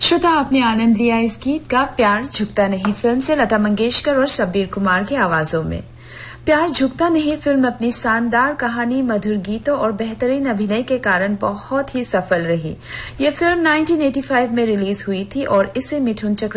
श्रोता, आपने आनंद लिया इस गीत का प्यार झुकता नहीं फिल्म से लता मंगेशकर और शब्बीर कुमार की आवाजों में। प्यार झुकता नहीं फिल्म अपनी शानदार कहानी, मधुर गीतों और बेहतरीन अभिनय के कारण बहुत ही सफल रही। ये फिल्म 1985 में रिलीज हुई थी और इसे मिथुन चक्रवर्ती